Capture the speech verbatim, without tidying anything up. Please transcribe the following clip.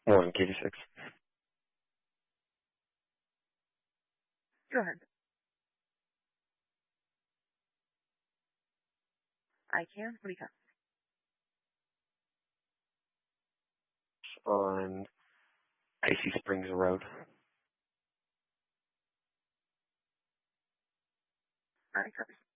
One K six. Go ahead. I can. What do you got? On Icy Springs Road. All right, copy.